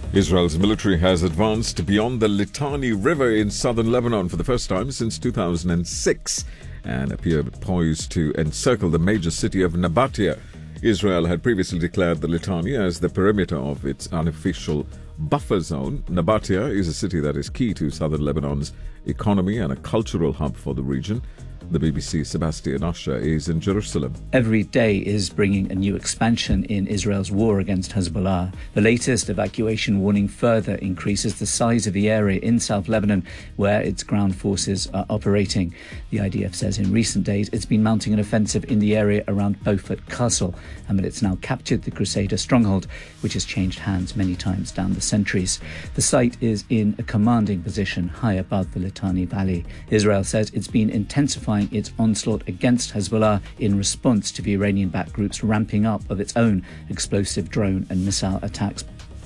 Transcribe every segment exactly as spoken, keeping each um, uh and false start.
Israel's military has advanced beyond the Litani River in southern Lebanon for the first time since two thousand six and appeared poised to encircle the major city of Nabatea. Israel had previously declared the Litani as the perimeter of its unofficial buffer zone. Nabatea is a city that is key to southern Lebanon's economy and a cultural hub for the region. The B B C's Sebastian Usher is in Jerusalem. Every day is bringing a new expansion in Israel's war against Hezbollah. The latest evacuation warning further increases the size of the area in South Lebanon where its ground forces are operating. The I D F says in recent days it's been mounting an offensive in the area around Beaufort Castle and that it's now captured the Crusader stronghold, which has changed hands many times down the centuries. The site is in a commanding position high above the Litani Valley. Israel says it's been intensifying its onslaught against Hezbollah in response to the Iranian-backed group's ramping up of its own explosive drone and missile attacks.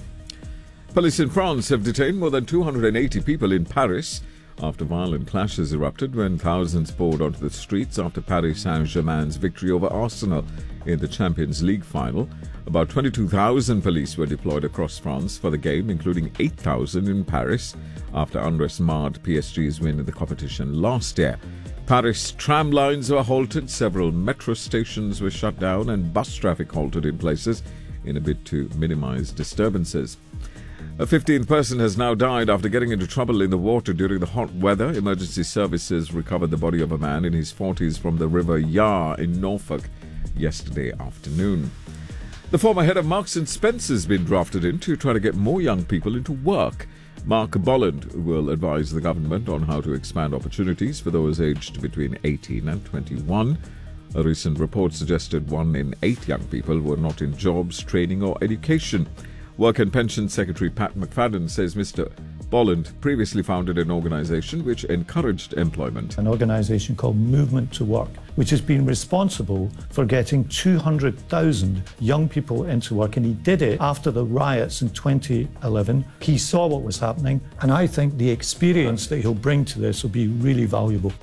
Police in France have detained more than two hundred eighty people in Paris after violent clashes erupted when thousands poured onto the streets after Paris Saint-Germain's victory over Arsenal in the Champions League final. About twenty-two thousand police were deployed across France for the game, including eight thousand in Paris, after unrest marred P S G's win in the competition last year. Paris tram lines were halted, several metro stations were shut down and bus traffic halted in places in a bid to minimize disturbances. A fifteenth person has now died after getting into trouble in the water during the hot weather. Emergency services recovered the body of a man in his forties from the River Yar in Norfolk yesterday afternoon. The former head of Marks and Spencer has been drafted in to try to get more young people into work. Mark Bolland will advise the government on how to expand opportunities for those aged between eighteen and twenty-one. A recent report suggested one in eight young people were not in jobs, training or education. Work and Pension Secretary Pat McFadden says Mister Bolland previously founded an organisation which encouraged employment. An organisation called Movement to Work, which has been responsible for getting two hundred thousand young people into work. And he did it after the riots in twenty eleven. He saw what was happening, and I think the experience that he'll bring to this will be really valuable.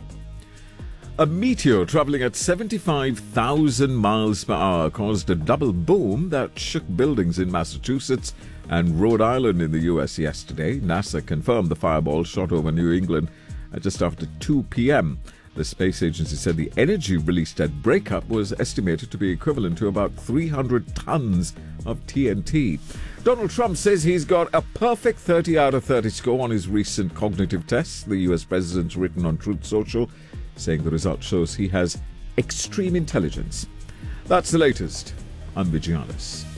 A meteor travelling at seventy-five thousand miles per hour caused a double boom that shook buildings in Massachusetts and Rhode Island in the U S yesterday. NASA confirmed the fireball shot over New England at just after two p.m. The space agency said the energy released at breakup was estimated to be equivalent to about three hundred tons of T N T. Donald Trump says he's got a perfect thirty out of thirty score on his recent cognitive tests. The U S president's written on Truth Social, saying the result shows he has extreme intelligence. That's the latest. I'm Vigianis.